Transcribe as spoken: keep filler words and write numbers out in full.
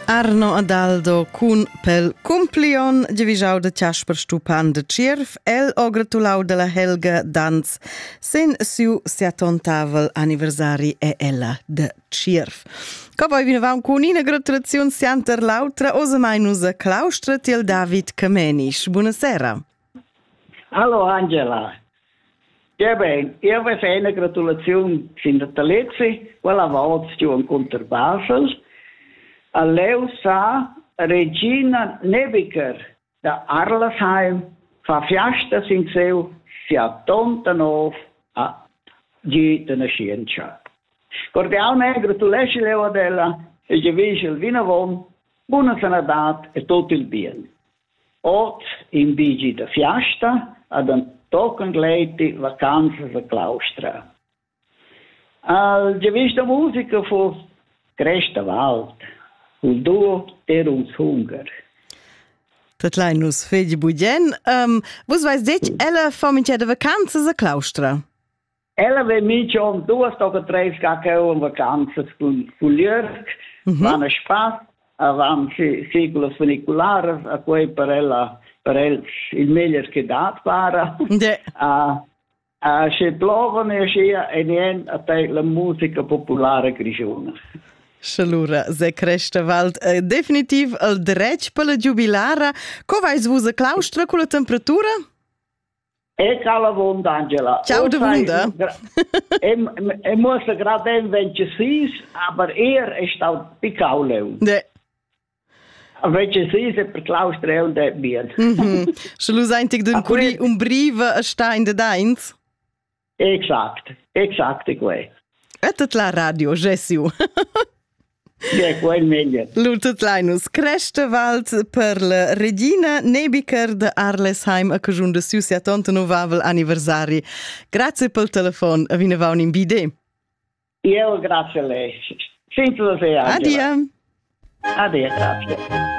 Arno Adaldo cun pel cumplion giavischau de Ciasper Stupan de Tschirf, el o gratulau de la Helga Danz sen siu siatontavel anniversari e ella de Tschirf. Co voi vi ne cun una gratulazione sianter l'autra, osa mai nusa claustra til David Kamenisch. Buonasera. Hallo Angela. Ja ben, io vi fai una gratulazione sin da Talezzi, quella volta giù in Conter Basel. A leu sa Regina Nebiker da Arlesheim fa fiasta sin seu settantanove a G de nascenza. Cordialmente gratulesci leu adella e giavisce il vinavon, buona sanadat e tutto il bien. Ot in bigi da fiasta ad un token gleiti vacanze da claustra. Al giavisce da musica fu Cresta Wald. Un duo er uns Hunger. Tatleinus fedi budien. Um, vos vais dit, ella fa mince de vacanzas a claustra? Ella ve mi schon duas toca tres cacao in vacanzas con Jörg, Mhm. van a spa, van siculas funiculares, a quei per ella, per el il meglio che dat para. De. A a se plovan e sia e nien a te la musica popolare grigiona. Schalura, ze Cresta Wald. Uh, definitiv al dretg per la giubilara. Co vais vos a claustra con la temperatura? E cala vunda, Angela. Ciao de vunda. E muss gerade ein ventisis, aber er ist auch picauleu. De. Ventisis e per claustra und de bien. Mhm. Schalus eintig den curi un briva a sta in de dains. Exact, exact quei. Etat la radio, Jessiu. Ja, quei meglio. Lutat Leinus, Cresta Wald per la Regina Nebiker de Arlesheim a cajun de siu settantanove anniversari. Grazie pel telefon, a vine vaun in bide. Io grazie a lei. Senza la sei, Angela. Adia. Adia, grazie.